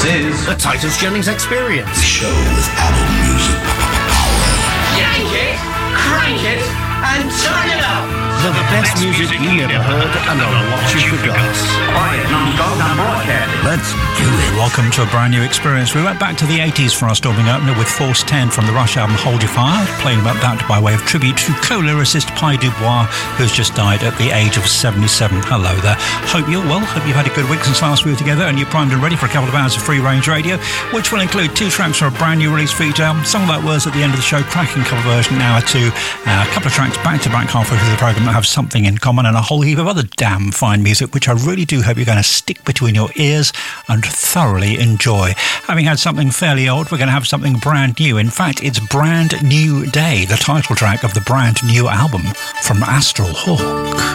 is the Titus Jennings Experience. The show with Apple Music Power. Yank it, crank it, and turn it up. The best music you never heard and a lot you forgot. Quiet, numbskulls, I'm broadcasting. Let's do it. Welcome to a brand new experience. We went back to the 80s for our storming opener with Force 10 from the Rush album Hold Your Fire, playing about that by way of tribute to co-lyricist Pi Dubois, who's just died at the age of 77. Hello there. Hope you're well. Hope you've had a good week since last we were together and you're primed and ready for a couple of hours of free-range radio, which will include 2 tracks from a brand new release for each album, Song About Words at the end of the show, cracking cover version, hour 2, a couple of tracks back-to-back halfway through the programme that have something in common, and a whole heap of other damn fine music, which I really do hope you're going to stick between your ears and thoroughly enjoy. Having had something fairly old, we're going to have something brand new. In fact, it's Brand New Day, the title track of the brand new album from Astral Hawk.